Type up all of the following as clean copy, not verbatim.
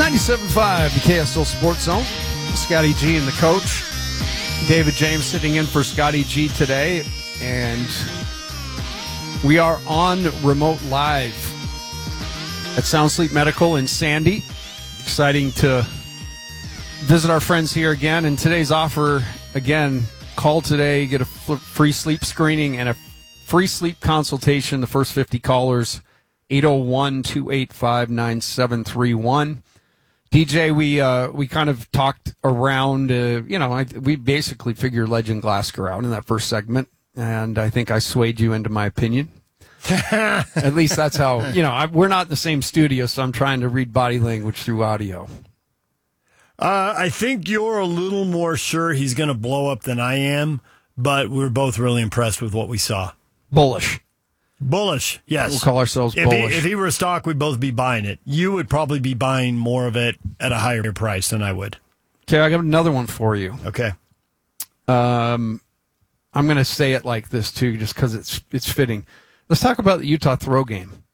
97.5, the KSL Sports Zone. Scotty G and the coach. David James sitting in for Scotty G today. And we are on remote live at Sound Sleep Medical in Sandy. Exciting to visit our friends here again. And today's offer, again, call today, get a free sleep screening and a free sleep consultation. The first 50 callers, 801-285-9731. DJ, we kind of talked around, we basically figured Legend Glasgow out in that first segment, and I think I swayed you into my opinion. At least that's how, we're not in the same studio, so I'm trying to read body language through audio. I think you're a little more sure he's going to blow up than I am, but we're both really impressed with what we saw. Bullish, yes. We'll call ourselves bullish. If he were a stock, we'd both be buying it. You would probably be buying more of it at a higher price than I would. Okay, I got another one for you. Okay. I'm going to say it like this, too, just because it's fitting. Let's talk about the Utah throw game.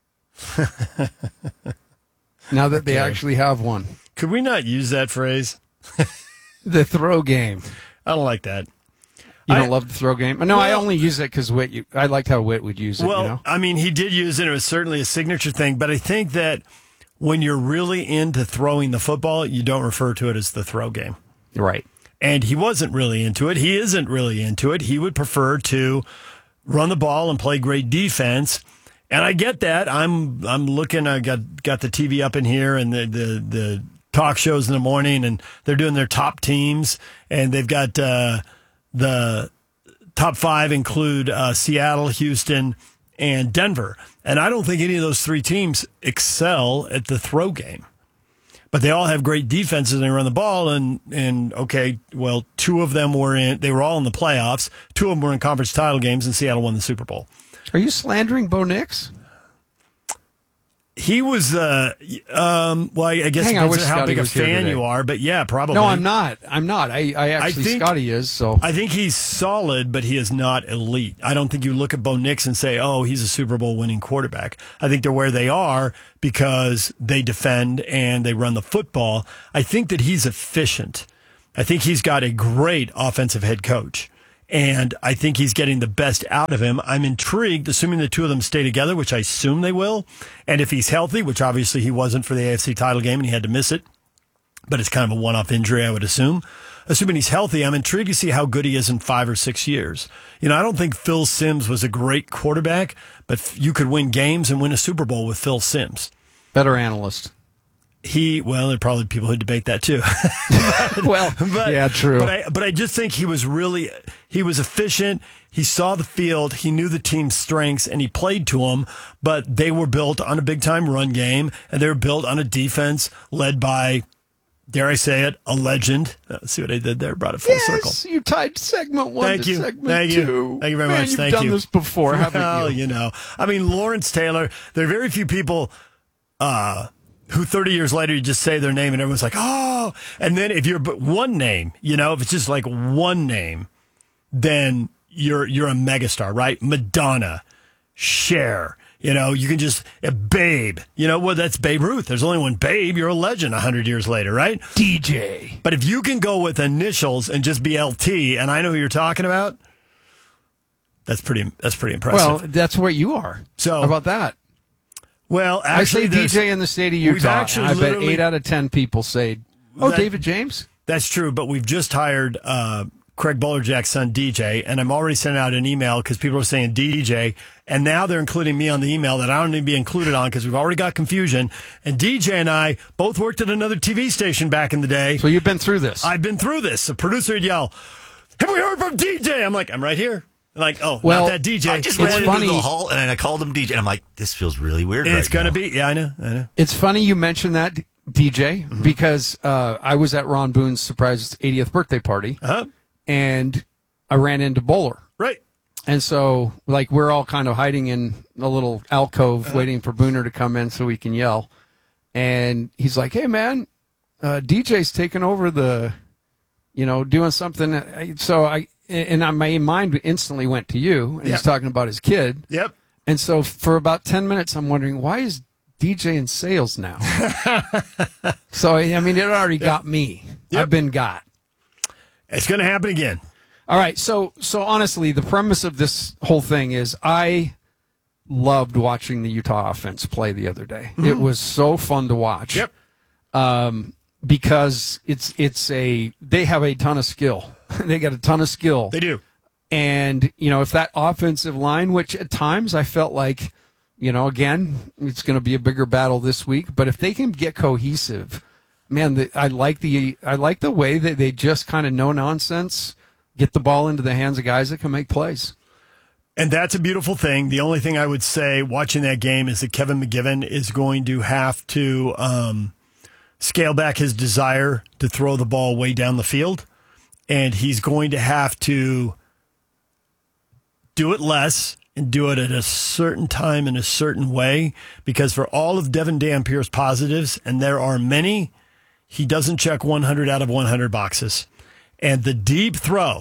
Now that they actually have one. Could we not use that phrase? The throw game. I don't like that. You don't love the throw game? No, I only use it because I liked how Witt would use it. Well, I mean, he did use it. It was certainly a signature thing. But I think that when you're really into throwing the football, you don't refer to it as the throw game. Right. And he wasn't really into it. He isn't really into it. He would prefer to run the ball and play great defense. And I get that. I'm looking. I got the TV up in here and the talk shows in the morning, and they're doing their top teams, and they've got the top five include Seattle, Houston, and Denver. And I don't think any of those three teams excel at the throw game. But they all have great defenses and they run the ball. And okay, well, two of them they were all in the playoffs. Two of them were in conference title games, and Seattle won the Super Bowl. Are you slandering Bo Nix? He was, well, I guess it depends on how big a fan you are, but yeah, probably. No, I'm not. I think Scotty is, so. I think he's solid, but he is not elite. I don't think you look at Bo Nix and say, oh, he's a Super Bowl winning quarterback. I think they're where they are because they defend and they run the football. I think that he's efficient. I think he's got a great offensive head coach. And I think he's getting the best out of him. I'm intrigued, assuming the two of them stay together, which I assume they will. And if he's healthy, which obviously he wasn't for the AFC title game and he had to miss it, but it's kind of a one-off injury, I would assume. Assuming he's healthy, I'm intrigued to see how good he is in 5 or 6 years. I don't think Phil Simms was a great quarterback, but you could win games and win a Super Bowl with Phil Simms. Better analyst. There are probably people who debate that too. Yeah, true. But I just think he was efficient. He saw the field. He knew the team's strengths and he played to them, but they were built on a big time run game and they were built on a defense led by, dare I say it, a legend. See what I did there? Brought it full circle. Yes, you tied segment 1 Thank to you. segment Thank 2. You. Thank you very much. You've done this before, haven't you? I mean, Lawrence Taylor, there are very few people, who 30 years later you just say their name and everyone's like, oh, and then if you're but one name, if it's just like one name, then you're a megastar, right? Madonna, Cher, you can just, Babe, that's Babe Ruth. There's only one Babe. You're a legend 100 years later, right? DJ. But if you can go with initials and just be LT, and I know who you're talking about, that's pretty impressive. Well, that's what you are. So how about that? Well, actually, I say DJ in the state of Utah. I bet 8 out of 10 people say, David James? That's true, but we've just hired Craig Bolerjack's son, DJ, and I'm already sending out an email because people are saying DJ, and now they're including me on the email that I don't need to be included on because we've already got confusion. And DJ and I both worked at another TV station back in the day. So you've been through this? I've been through this. A producer would yell, have we heard from DJ? I'm like, I'm right here. Like, not that DJ. I just ran into the hall and I called him DJ. And I'm like, this feels really weird. It's going to be. Yeah, I know. It's funny you mentioned that, DJ, because I was at Ron Boone's surprise 80th birthday party, and I ran into Bowler. Right. And so, we're all kind of hiding in a little alcove waiting for Booner to come in so we can yell. And he's like, hey, man, DJ's taking over doing something. So my mind instantly went to you, and he's talking about his kid. Yep. And so for about 10 minutes, I'm wondering, why is DJ in sales now. So, I mean, it already got me. Yep. I've been got. It's going to happen again. All right. So honestly, the premise of this whole thing is I loved watching the Utah offense play the other day. Mm-hmm. It was so fun to watch. Yep. Because they have a ton of skill. They got a ton of skill. They do. And, if that offensive line, which at times I felt like, again, it's going to be a bigger battle this week, but if they can get cohesive, man, I like the way that they just kind of no nonsense get the ball into the hands of guys that can make plays. And that's a beautiful thing. The only thing I would say watching that game is that Kevin McGivern is going to have to scale back his desire to throw the ball way down the field. And he's going to have to do it less and do it at a certain time in a certain way. Because for all of Devin Dampier's positives, and there are many, he doesn't check 100 out of 100 boxes. And the deep throw,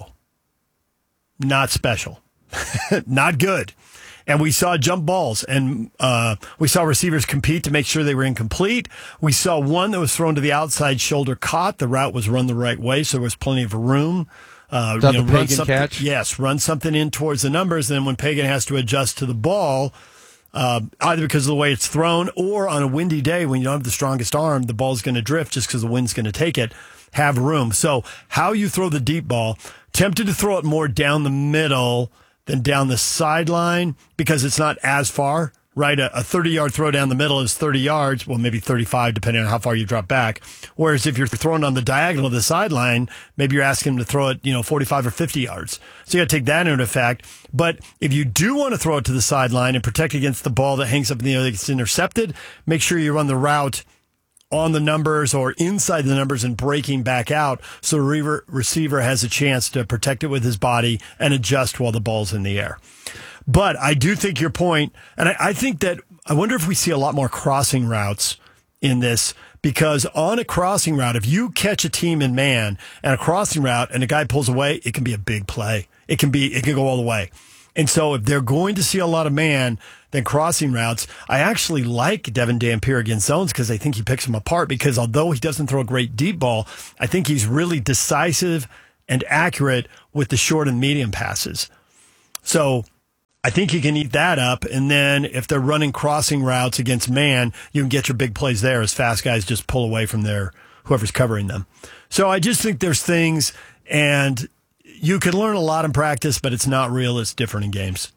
not special. Not good. And we saw jump balls, and we saw receivers compete to make sure they were incomplete. We saw one that was thrown to the outside shoulder caught. The route was run the right way, so there was plenty of room. Is that the Pagan catch? Yes, run something in towards the numbers, and then when Pagan has to adjust to the ball, either because of the way it's thrown or on a windy day when you don't have the strongest arm, the ball's going to drift just because the wind's going to take it, have room. So how you throw the deep ball, tempted to throw it more down the middle than down the sideline because it's not as far, right? A 30-yard throw down the middle is 30 yards, well, maybe 35, depending on how far you drop back. Whereas if you're throwing on the diagonal of the sideline, maybe you're asking him to throw it, 45 or 50 yards. So you got to take that into effect. But if you do want to throw it to the sideline and protect against the ball that hangs up in the air that gets intercepted, make sure you run the route on the numbers or inside the numbers and breaking back out so the receiver has a chance to protect it with his body and adjust while the ball's in the air. But I do think your point, and I think that I wonder if we see a lot more crossing routes in this, because on a crossing route, if you catch a team in man and a crossing route and a guy pulls away, it can be a big play. It can go all the way. And so if they're going to see a lot of man, then crossing routes, I actually like Devin Dampier against zones because I think he picks them apart, because although he doesn't throw a great deep ball, I think he's really decisive and accurate with the short and medium passes. So I think he can eat that up. And then if they're running crossing routes against man, you can get your big plays there as fast guys just pull away from whoever's covering them. So I just think there's things, and you can learn a lot in practice, but it's not real. It's different in games.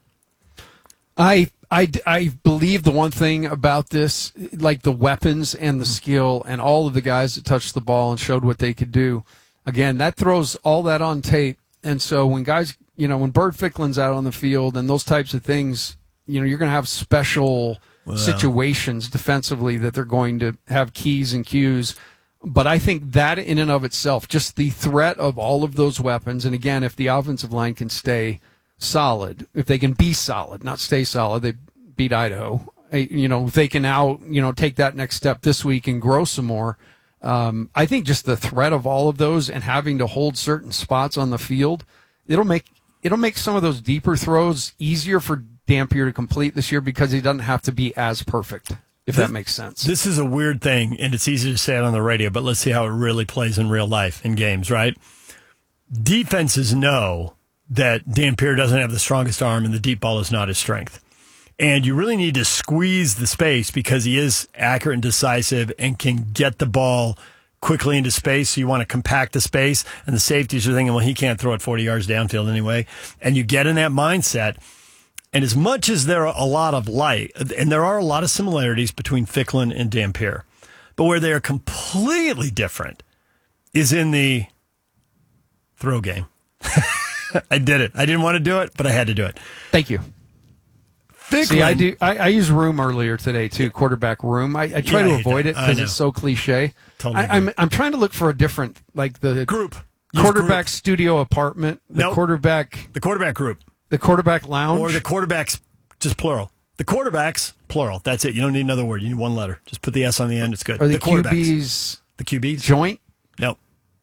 I believe the one thing about this, like the weapons and the skill and all of the guys that touched the ball and showed what they could do, again, that throws all that on tape. And so when guys, when Bert Ficklin's out on the field and those types of things, you're going to have special situations defensively that they're going to have keys and cues. But I think that in and of itself, just the threat of all of those weapons, and again, if the offensive line can stay solid, if they can be solid, not stay solid, they beat Idaho. If they can now, take that next step this week and grow some more. I think just the threat of all of those and having to hold certain spots on the field, it'll make some of those deeper throws easier for Dampier to complete this year because he doesn't have to be as perfect. If that makes sense. This is a weird thing, and it's easy to say it on the radio, but let's see how it really plays in real life in games, right? Defenses know that Dampier doesn't have the strongest arm and the deep ball is not his strength. And you really need to squeeze the space because he is accurate and decisive and can get the ball quickly into space. So you want to compact the space, and the safeties are thinking, well, he can't throw it 40 yards downfield anyway. And you get in that mindset. And as much as there are a lot of and there are a lot of similarities between Ficklin and Dampier, but where they are completely different is in the throw game. I did it. I didn't want to do it, but I had to do it. Thank you. Ficklin, see, I do. I used room earlier today too. Quarterback room. I try to avoid it because it's so cliche. Totally I'm trying to look for a different, like the group quarterback studio apartment. The quarterback group. The quarterback lounge? Or the quarterbacks, just plural. The quarterbacks, plural. That's it. You don't need another word. You need one letter. Just put the S on the end. It's good. Are the QBs? The QBs? Joint? No.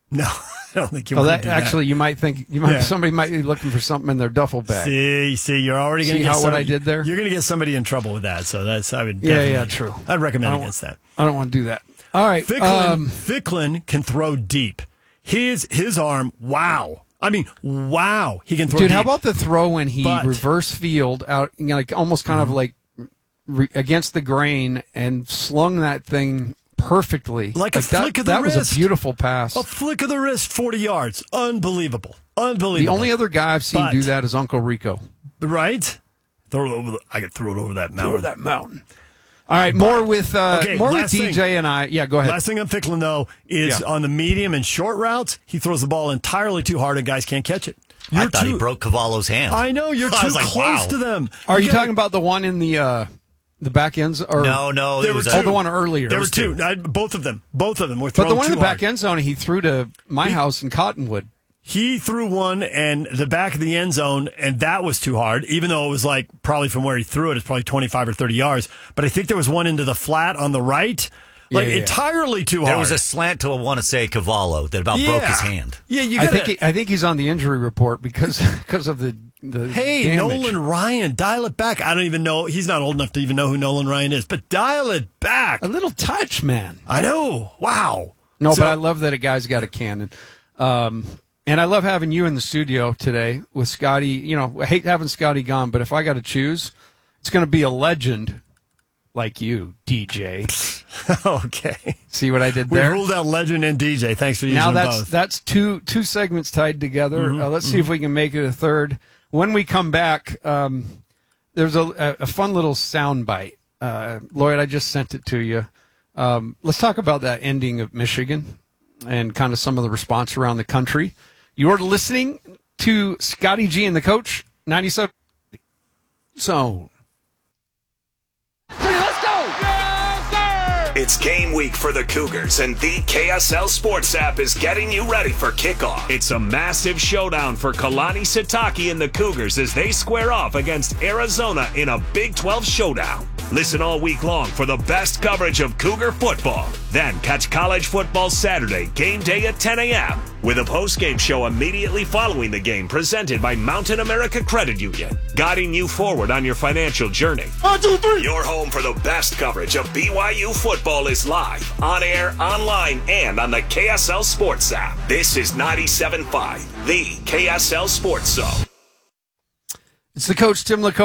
No, I don't think you Oh, want that to do that. actually, you might think somebody might be looking for something in their duffel bag. See, you're already going to See get how what I did there? You're going to get somebody in trouble with that. So I would. Yeah, true. I'd recommend against that. I don't want to do that. All right, Ficklin can throw deep. His arm, wow. I mean, wow. He can throw dude. deep. How about the throw when he But- reverse field out, like almost kind of like against the grain and slung that thing perfectly, Like a flick of the That was wrist. a beautiful pass. A flick of the wrist, 40 yards. Unbelievable. The only other guy I've seen But- do that is Uncle Rico. Right? Throw it over. I could throw it over that mountain. Mountain. All right, more with last DJ thing. and I. Yeah, go ahead. Last thing on Ficklin, though, is Yeah. on the medium and short routes, he throws the ball entirely too hard and guys can't catch it. I thought he broke Cavallo's hand. I know, you're I too was like, close wow. to them. Are you talking about the one in the back ends? Or No, There it was were two. the one earlier. There were There two. Both of them were But thrown the one in too the back hard. end zone, he threw to my house in Cottonwood. He threw one and the back of the end zone, and that was too hard, even though it was like probably from where he threw it, it's probably 25 or 30 yards. But I think there was one into the flat on the right, like Yeah. entirely too hard. There was a slant to, I want to say, Cavallo that about broke his hand. Yeah, you I got I think he's on the injury report because of the Hey, damage. Nolan Ryan, dial it back. I don't even know. He's not old enough to even know who Nolan Ryan is, but dial it back. A little touch, man. I know. Wow. No, So- but I love that a guy's got a cannon. And I love having you in the studio today with Scotty. You know, I hate having Scotty gone, but if I got to choose, it's going to be a legend like you, DJ. Okay. See what I did We there? ruled out legend and DJ. Thanks for using Now both. that's two segments tied together. Let's see if we can make it a third. When we come back, there's a fun little sound bite. Lloyd, I just sent it to you. Let's talk about that ending of Michigan and kind of some of the response around the country. You're listening to Scotty G and the Coach, 97 Zone. It's game week for the Cougars, and the KSL Sports app is getting you ready for kickoff. It's a massive showdown for Kalani Sitake and the Cougars as they square off against Arizona in a Big 12 showdown. Listen all week long for the best coverage of Cougar football. Then catch college football Saturday, game day at 10 a.m. with a post-game show immediately following the game presented by Mountain America Credit Union, guiding you forward on your financial journey. 1, 2, 3. Your home for the best coverage of BYU football is live, on air, online, and on the KSL Sports app. This is 97.5, the KSL Sports Zone. It's the Coach, Tim LaCote.